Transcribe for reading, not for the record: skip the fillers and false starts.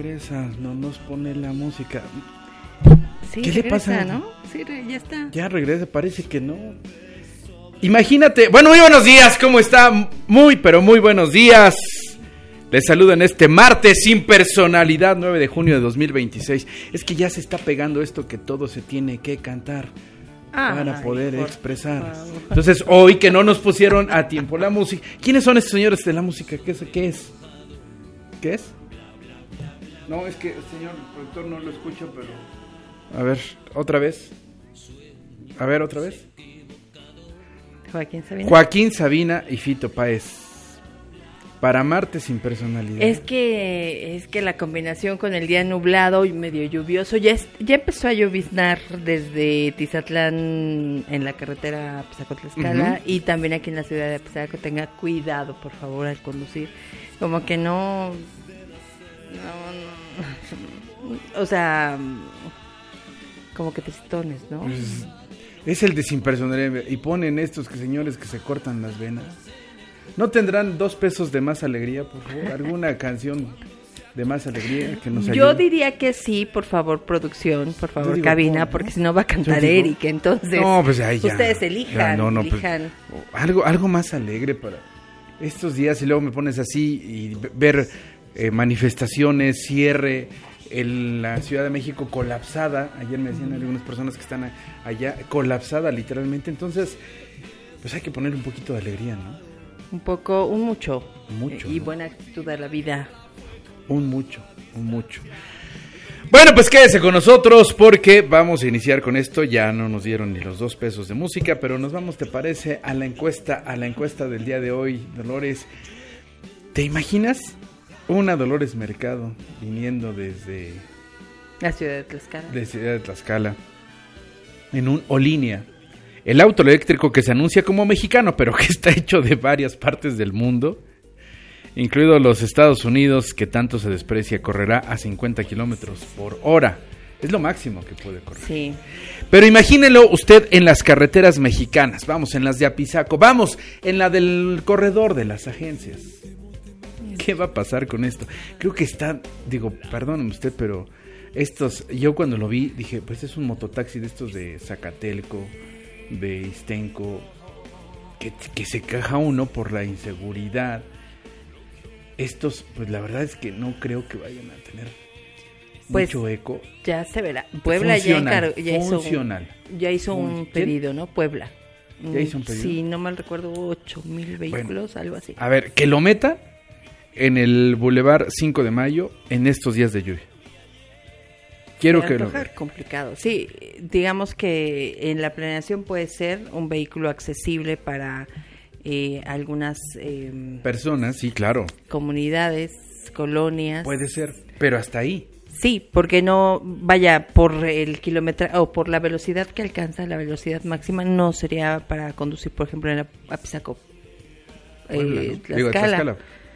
regresa, no nos pone la música. Sí, ¿Qué regresa, le pasa? ¿no? Sí, ya está. Ya regresa, parece que no. Imagínate, bueno, muy buenos días, ¿cómo está? Muy, pero muy buenos días. Les saludan este martes sin personalidad, 9 de junio de 2026. Es que ya se está pegando esto que todo se tiene que cantar para poder expresar. Entonces, hoy que no nos pusieron a tiempo la música. ¿Quiénes son estos señores de la música? ¿Qué es? ¿Qué es? No, es que el señor productor no lo escucha, pero... A ver, otra vez. Joaquín Sabina y Fito Páez. Para martes sin personalidad. Es que la combinación con el día nublado y medio lluvioso, ya empezó a lloviznar desde Tizatlán en la carretera Apizaco-Tlaxcala, y también aquí en la ciudad de Apizaco. Tenga cuidado, por favor, al conducir. Como que no, o sea, como que tristones, ¿no? Pues, es el de sin personalidad. Y ponen estos señores que se cortan las venas. ¿No tendrán 2 pesos de más alegría, por favor? ¿Alguna canción de más alegría que nos ayude? Yo diría que sí, por favor, producción, por favor, cabina, porque si no va a cantar Eric, entonces no, pues ahí ya, ustedes elijan. Pues, algo más alegre para estos días, y luego me pones así y ver manifestaciones, cierre, la Ciudad de México colapsada. Ayer me decían algunas personas que están allá, colapsada literalmente. Entonces, pues hay que poner un poquito de alegría, ¿no? Un mucho. Y ¿no? buena actitud a la vida. Un mucho. Bueno, pues quédese con nosotros porque vamos a iniciar con esto. Ya no nos dieron ni los 2 pesos de música, pero nos vamos, ¿te parece? A la encuesta del día de hoy, Dolores. ¿Te imaginas una Dolores Mercado viniendo desde la ciudad de Tlaxcala? De ciudad de Tlaxcala, en un Olinia. El auto eléctrico que se anuncia como mexicano, pero que está hecho de varias partes del mundo, incluido los Estados Unidos, que tanto se desprecia, correrá a 50 kilómetros por hora. Es lo máximo que puede correr. Sí. Pero imagínelo usted en las carreteras mexicanas. Vamos, en las de Apizaco. Vamos, en la del corredor de las agencias. ¿Qué va a pasar con esto? Creo que perdóneme usted, pero yo cuando lo vi, dije, pues es un mototaxi de estos de Zacatelco, de Istenco, que se queja uno por la inseguridad. Estos, pues la verdad es que no creo que vayan a tener mucho eco. Ya se verá. Puebla ya hizo un pedido, ¿no? Puebla. ¿Ya hizo un pedido? Sí, no mal recuerdo, 8,000 vehículos, algo así. A ver, que lo meta en el Boulevard 5 de Mayo en estos días de lluvia. Quiero que lo vea. Complicado. Sí, digamos que en la planeación puede ser un vehículo accesible para algunas personas, sí, claro. Comunidades, colonias. Puede ser, pero hasta ahí. Sí, porque no vaya por el kilómetro o por la velocidad que alcanza, la velocidad máxima no sería para conducir, por ejemplo, en Apizaco. Tlaxcala.